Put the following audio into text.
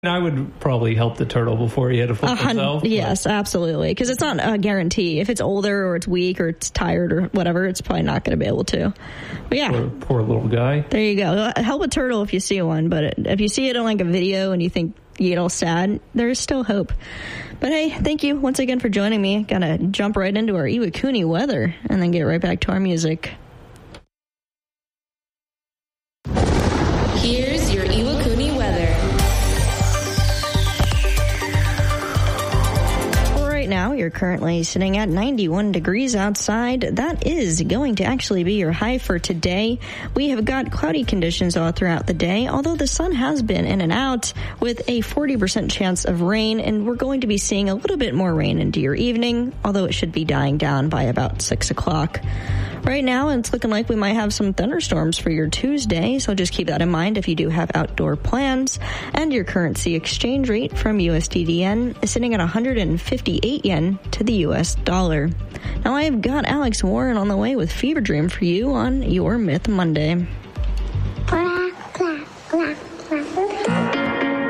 I would probably help the turtle before he had to flip himself. Yes, absolutely. Because it's not a guarantee. If it's older or it's weak or it's tired or whatever, it's probably not going to be able to. But yeah. Poor little guy. There you go. Help a turtle if you see one. But if you see it on like a video and you think you get all sad, there's still hope. But hey, thank you once again for joining me. Gonna jump right into our Iwakuni weather and then get right back to our music. Here's your Iwakuni weather. Right now, you're currently sitting at 91 degrees outside. That is going to actually be your high for today. We have got cloudy conditions all throughout the day, although the sun has been in and out with a 40% chance of rain, and we're going to be seeing a little bit more rain into your evening, although it should be dying down by about 6 o'clock. Right now, it's looking like we might have some thunderstorms for your Tuesday, so just keep that in mind if you do have outdoor plans. And your currency exchange rate from USDDN is sitting at 158 yen to the US dollar. Now, I have got Alex Warren on the way with Fever Dream for you on Your Myth Monday.